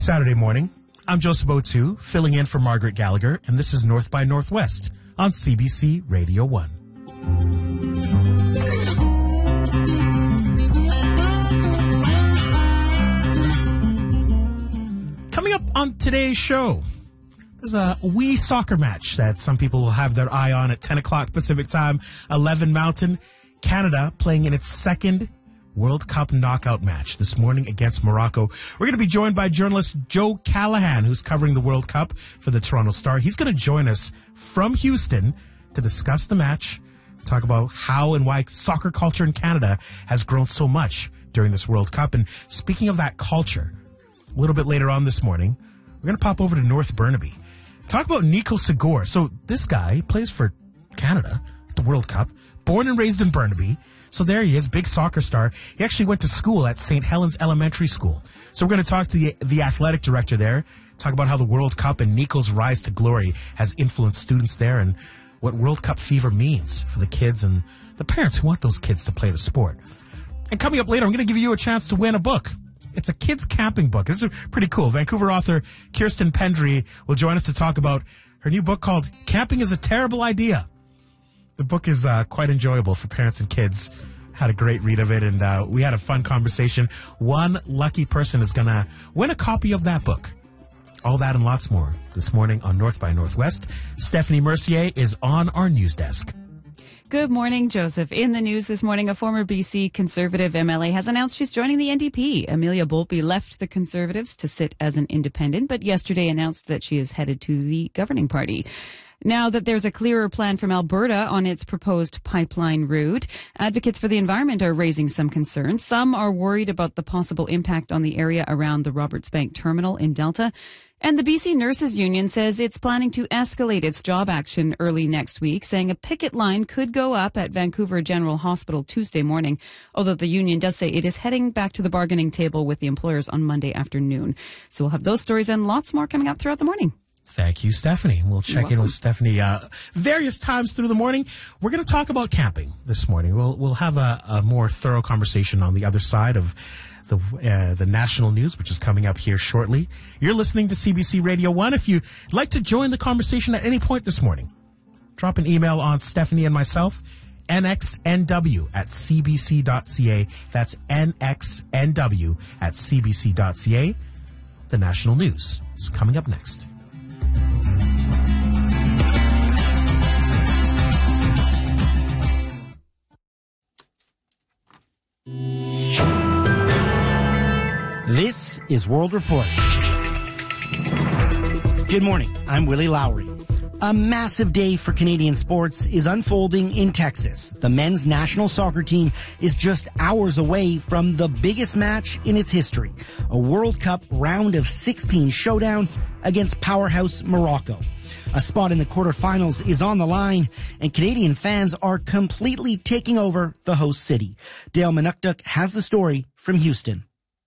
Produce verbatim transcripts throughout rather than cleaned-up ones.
Saturday morning, I'm Joseph Otu, filling in for Margaret Gallagher, and this is North by Northwest on C B C Radio one. Coming up on today's show, there's a wee soccer match that some people will have their eye on at ten o'clock Pacific time, eleven Mountain. Canada playing in its second World Cup knockout match this morning against Morocco. We're going to be joined by journalist Joe Callahan, who's covering the World Cup for the Toronto Star. He's going to join us from Houston to discuss the match, talk about how and why soccer culture in Canada has grown so much during this World Cup. And speaking of that culture, a little bit later on this morning, we're going to pop over to North Burnaby. Talk about Nico Segura. So this guy plays for Canada at the World Cup, born and raised in Burnaby. So there he is, big soccer star. He actually went to school at Saint Helens Elementary School. So we're going to talk to the, the athletic director there, talk about how the World Cup and Nico's rise to glory has influenced students there and what World Cup fever means for the kids and the parents who want those kids to play the sport. And coming up later, I'm going to give you a chance to win a book. It's a kids' camping book. This is pretty cool. Vancouver author Kirsten Pendry will join us to talk about her new book called Camping is a Terrible Idea. The book is uh, quite enjoyable for parents and kids. Had a great read of it, and uh, we had a fun conversation. One lucky person is going to win a copy of that book. All that and lots more this morning on North by Northwest. Stephanie Mercier is on our news desk. Good morning, Joseph. In the news this morning, a former B C Conservative M L A has announced she's joining the N D P. Amelia Boltby left the Conservatives to sit as an independent, but yesterday announced that she is headed to the governing party. Now that there's a clearer plan from Alberta on its proposed pipeline route, advocates for the environment are raising some concerns. Some are worried about the possible impact on the area around the Roberts Bank terminal in Delta. And the B C Nurses Union says it's planning to escalate its job action early next week, saying a picket line could go up at Vancouver General Hospital Tuesday morning, although the union does say it is heading back to the bargaining table with the employers on Monday afternoon. So we'll have those stories and lots more coming up throughout the morning. Thank you, Stephanie. We'll check in with Stephanie uh, various times through the morning. We're going to talk about camping this morning. We'll we'll have a, a more thorough conversation on the other side of the uh, the national news, which is coming up here shortly. You're listening to C B C Radio one. If you'd like to join the conversation at any point this morning, drop an email on Stephanie and myself, N X N W at C B C dot C A. That's N X N W at C B C dot C A. The national news is coming up next. This is World Report. Good morning. I'm Willie Lowry. A massive day for Canadian sports is unfolding in Texas. The men's national soccer team is just hours away from the biggest match in its history, a World Cup round of sixteen showdown against powerhouse Morocco. A spot in the quarterfinals is on the line, and Canadian fans are completely taking over the host city. Dale Manukduk has the story from Houston.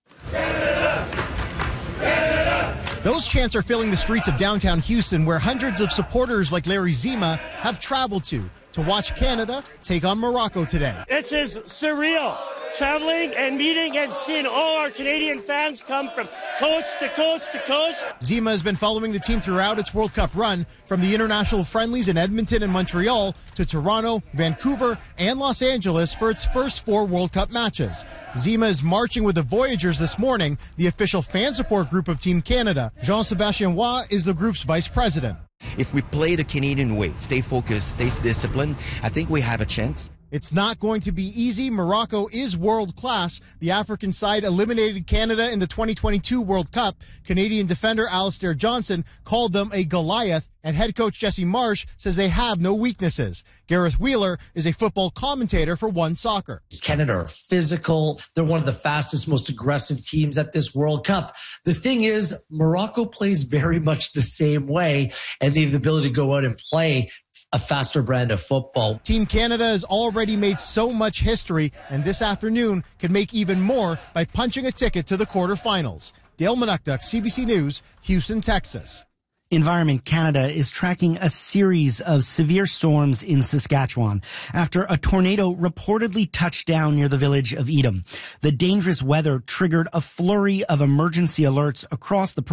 Those chants are filling the streets of downtown Houston, where hundreds of supporters like Larry Zima have traveled to to watch Canada take on Morocco today. This is surreal. Traveling and meeting and seeing all our Canadian fans come from coast to coast to coast. Zima has been following the team throughout its World Cup run, from the international friendlies in Edmonton and Montreal to Toronto, Vancouver, and Los Angeles for its first four World Cup matches. Zima is marching with the Voyageurs this morning, the official fan support group of Team Canada. Jean-Sébastien Roy is the group's vice president. If we play the Canadian way, stay focused, stay disciplined, I think we have a chance. It's not going to be easy. Morocco is world class. The African side eliminated Canada in the twenty twenty-two World Cup. Canadian defender Alistair Johnson called them a Goliath, and head coach Jesse Marsh says they have no weaknesses. Gareth Wheeler is a football commentator for One Soccer. Canada are physical. They're one of the fastest, most aggressive teams at this World Cup. The thing is, Morocco plays very much the same way, and they have the ability to go out and play a faster brand of football. Team Canada has already made so much history, and this afternoon could make even more by punching a ticket to the quarterfinals. Dale Manukduk, C B C News, Houston, Texas. Environment Canada is tracking a series of severe storms in Saskatchewan after a tornado reportedly touched down near the village of Edam. The dangerous weather triggered a flurry of emergency alerts across the province.